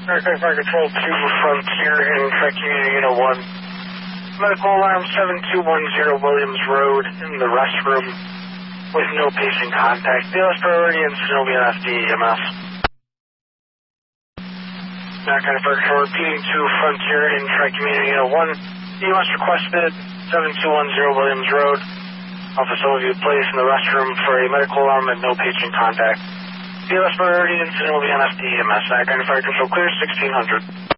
Aircraft Fire Control 2 Frontier in Trek Community Unit 1. Medical alarm 7210 Williams Road in the restroom with no patient contact. BLS priority and Cenobia FDEMS. Aircraft Fire Control repeating 2 Frontier in Trek Community Unit 1. EMS requested 7210 Williams Road. Office overview placed in the restroom for a medical alarm and no patient contact. BLS priority and Cenobia FDEMS. Aircraft Fire Control clear 1600.